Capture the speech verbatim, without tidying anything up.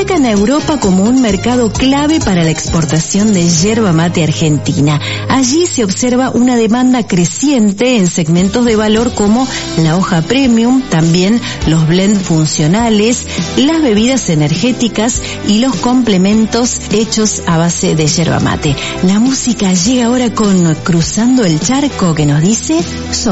destacan a Europa como un mercado clave para la exportación de yerba mate argentina. Allí se observa una demanda creciente en segmentos de valor como la hoja premium, también los blend funcionales, las bebidas energéticas y los complementos hechos a base de yerba mate. La música llega ahora con Cruzando el Charco, que nos dice...